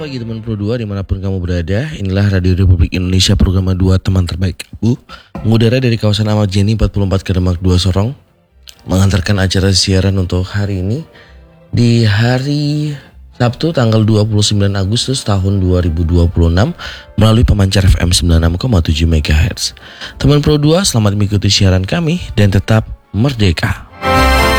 pagi teman Pro 2 dimanapun kamu berada. Inilah Radio Republik Indonesia program 2 teman terbaik Bu, mengudara dari kawasan Ahmad Yani 44 ke Demak 2 Sorong, mengantarkan acara siaran untuk hari ini di hari Sabtu tanggal 29 Agustus tahun 2026 melalui pemancar FM 96,7 MHz. Teman Pro 2, selamat mengikuti siaran kami dan tetap merdeka.